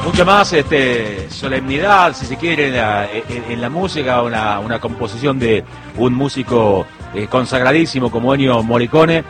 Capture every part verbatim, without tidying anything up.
Mucha más este, solemnidad, si se quiere, en la, en, en la música, una, una composición de un músico eh, consagradísimo como Ennio Morricone,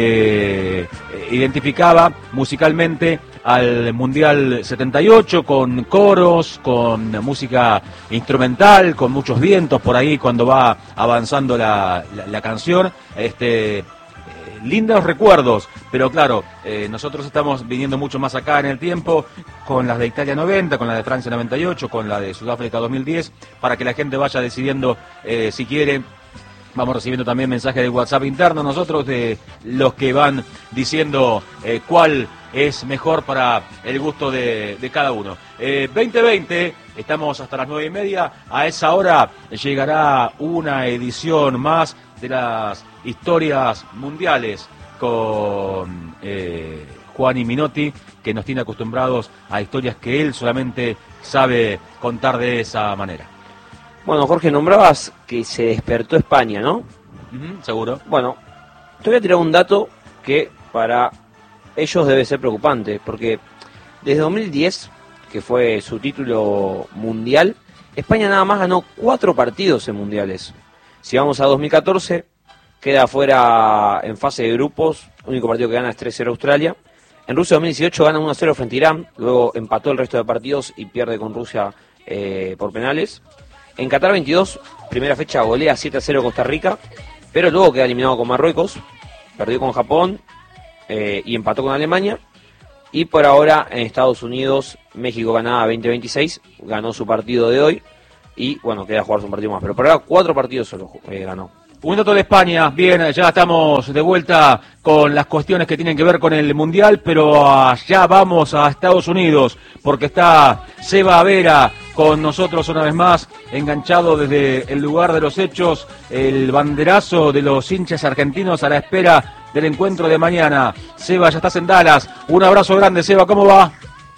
que eh, identificaba musicalmente al Mundial setenta y ocho con coros, con música instrumental, con muchos vientos por ahí cuando va avanzando la, la, la canción. Este, lindos recuerdos, pero claro, eh, nosotros estamos viniendo mucho más acá en el tiempo, con las de Italia noventa, con la de Francia noventa y ocho, con la de Sudáfrica dos mil diez, para que la gente vaya decidiendo eh, si quiere. Vamos recibiendo también mensajes de WhatsApp interno nosotros de los que van diciendo eh, cuál es mejor para el gusto de, de cada uno. Eh, veinte veinte, estamos hasta las nueve y media, a esa hora llegará una edición más de las historias mundiales con eh, Juan y Minotti, que nos tiene acostumbrados a historias que él solamente sabe contar de esa manera. Bueno, Jorge, nombrabas que se despertó España, ¿no? Uh-huh, seguro. Bueno, te voy a tirar un dato que para ellos debe ser preocupante, porque desde dos mil diez, que fue su título mundial, España nada más ganó cuatro partidos en mundiales. Si vamos a dos mil catorce, queda fuera en fase de grupos, el único partido que gana es tres cero Australia. En Rusia dos mil dieciocho gana uno a cero frente a Irán, luego empató el resto de partidos y pierde con Rusia eh, por penales. En Qatar veintidós, primera fecha, golea siete a cero Costa Rica, pero luego queda eliminado con Marruecos, perdió con Japón eh, y empató con Alemania. Y por ahora en Estados Unidos, México-Canadá veinte veintiséis, ganó su partido de hoy y bueno, queda jugarse un partido más, pero por ahora cuatro partidos solo eh, ganó. Un dato de España, bien, ya estamos de vuelta con las cuestiones que tienen que ver con el Mundial, pero allá vamos a Estados Unidos, porque está Seba Vera con nosotros una vez más, enganchado desde el lugar de los hechos, el banderazo de los hinchas argentinos a la espera del encuentro de mañana. Seba, ya estás en Dallas, un abrazo grande, Seba, ¿cómo va?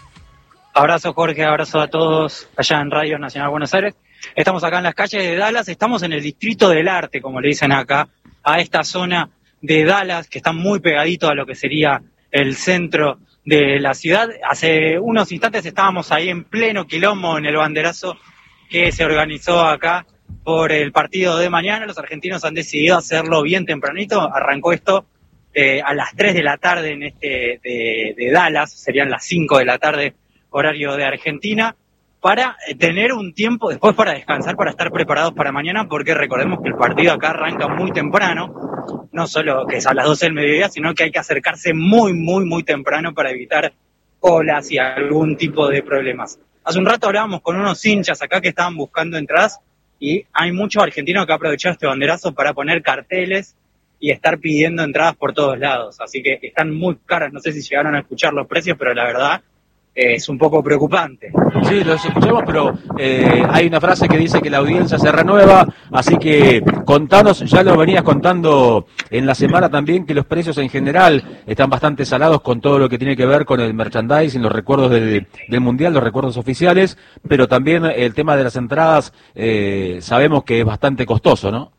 Abrazo, Jorge, abrazo a todos allá en Radio Nacional Buenos Aires. Estamos acá en las calles de Dallas, estamos en el Distrito del Arte, como le dicen acá, a esta zona de Dallas, que está muy pegadito a lo que sería el centro de la ciudad. Hace unos instantes estábamos ahí en pleno quilombo en el banderazo que se organizó acá por el partido de mañana. Los argentinos han decidido hacerlo bien tempranito, arrancó esto eh, a las tres de la tarde en este de, de Dallas, serían las cinco de la tarde, horario de Argentina, para tener un tiempo después para descansar, para estar preparados para mañana, porque recordemos que el partido acá arranca muy temprano, no solo que es a las doce del mediodía, sino que hay que acercarse muy, muy, muy temprano para evitar colas y algún tipo de problemas. Hace un rato hablábamos con unos hinchas acá que estaban buscando entradas y hay muchos argentinos que han aprovechado este banderazo para poner carteles y estar pidiendo entradas por todos lados, así que están muy caras, no sé si llegaron a escuchar los precios, pero la verdad es un poco preocupante. Sí, los escuchamos, pero eh, hay una frase que dice que la audiencia se renueva, así que contanos, ya lo venías contando en la semana también, que los precios en general están bastante salados con todo lo que tiene que ver con el merchandising, los recuerdos del, del Mundial, los recuerdos oficiales, pero también el tema de las entradas eh, sabemos que es bastante costoso, ¿no?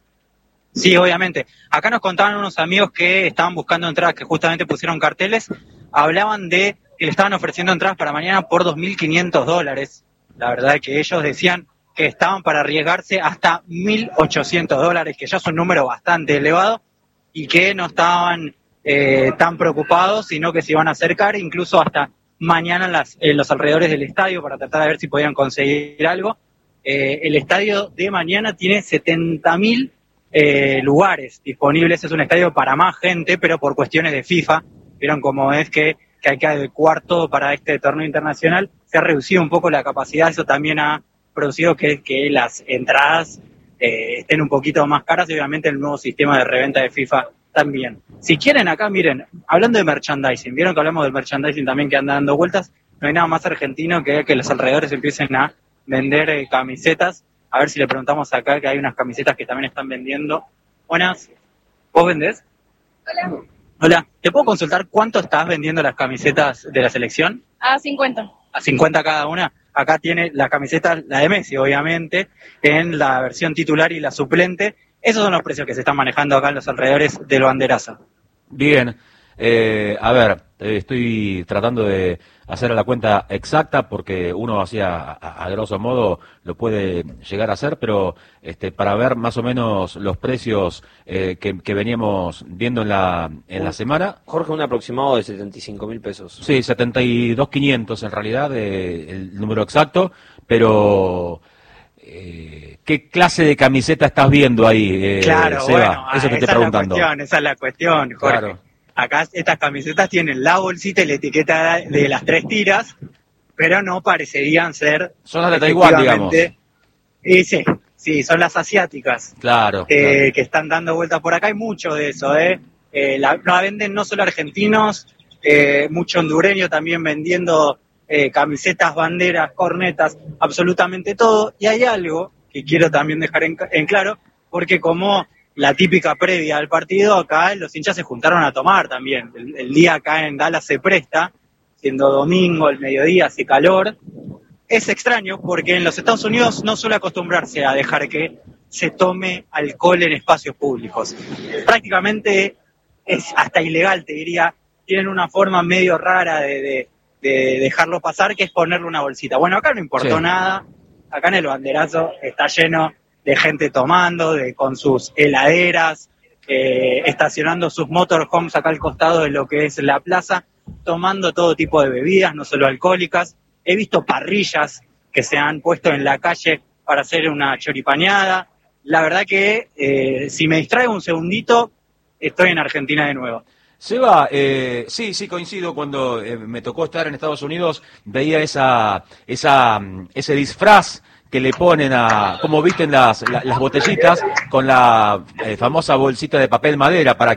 Sí, obviamente. Acá nos contaban unos amigos que estaban buscando entradas, que justamente pusieron carteles, hablaban de que le estaban ofreciendo entradas para mañana por dos mil quinientos dólares. La verdad es que ellos decían que estaban para arriesgarse hasta mil ochocientos dólares, que ya es un número bastante elevado, y que no estaban eh, tan preocupados, sino que se iban a acercar incluso hasta mañana en, las, en los alrededores del estadio para tratar de ver si podían conseguir algo. Eh, el estadio de mañana tiene setenta mil eh, lugares disponibles, es un estadio para más gente, pero por cuestiones de FIFA, vieron cómo es que que hay que adecuar todo para este torneo internacional, se ha reducido un poco la capacidad, eso también ha producido que, que las entradas eh, estén un poquito más caras y obviamente el nuevo sistema de reventa de FIFA también. Si quieren acá, miren, hablando de merchandising, vieron que hablamos del merchandising también que anda dando vueltas, no hay nada más argentino que que los alrededores empiecen a vender eh, camisetas, a ver si le preguntamos acá que hay unas camisetas que también están vendiendo. Buenas, ¿vos vendés? Hola. Hola, ¿te puedo consultar cuánto estás vendiendo las camisetas de la selección? A cincuenta. A cincuenta cada una. Acá tiene la camiseta, la de Messi, obviamente, en la versión titular y la suplente. Esos son los precios que se están manejando acá en los alrededores del banderazo. Bien. Eh, a ver, eh, estoy tratando de hacer la cuenta exacta porque uno hacía a, a grosso modo lo puede llegar a hacer, pero este, para ver más o menos los precios eh, que, que veníamos viendo en la en la semana. Jorge, un aproximado de setenta y cinco mil pesos. Sí, setenta y dos mil quinientos en realidad, eh, el número exacto, pero eh, ¿qué clase de camiseta estás viendo ahí, eh, Claro, Seba? bueno, Eso te esa estoy preguntando. es la cuestión, esa es la cuestión, Jorge. Claro. Acá estas camisetas tienen la bolsita y la etiqueta de las tres tiras, pero no parecerían ser... Son las de Taiwán, digamos. Y sí, sí, son las asiáticas. Claro, eh, claro. Que están dando vueltas por acá. Hay mucho de eso, ¿eh? eh la, la venden no solo argentinos, eh, mucho hondureño también vendiendo eh, camisetas, banderas, cornetas, absolutamente todo. Y hay algo que quiero también dejar en, en claro, porque como... la típica previa al partido, acá los hinchas se juntaron a tomar también. El, el día acá en Dallas se presta, siendo domingo, el mediodía, hace calor. Es extraño porque en los Estados Unidos no suele acostumbrarse a dejar que se tome alcohol en espacios públicos. Prácticamente es hasta ilegal, te diría. Tienen una forma medio rara de, de, de dejarlo pasar, que es ponerle una bolsita. Bueno, acá no importó sí. nada. Acá en el banderazo está lleno de gente tomando, de con sus heladeras, eh, estacionando sus motorhomes acá al costado de lo que es la plaza, tomando todo tipo de bebidas, no solo alcohólicas. He visto parrillas que se han puesto en la calle para hacer una choripaneada. La verdad que eh, si me distraigo un segundito, estoy en Argentina de nuevo. Seba, eh, sí, sí, coincido. Cuando eh, me tocó estar en Estados Unidos, veía esa, esa, ese disfraz que le ponen a, como visten las, las, las botellitas, con la eh, famosa bolsita de papel madera para que